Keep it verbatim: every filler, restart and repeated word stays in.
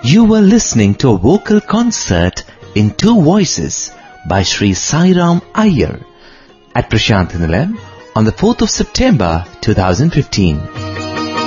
You were listening to a vocal concert in two voices by Sri Sairam Iyer at Prashant Nilayam on the fourth of September two thousand fifteen.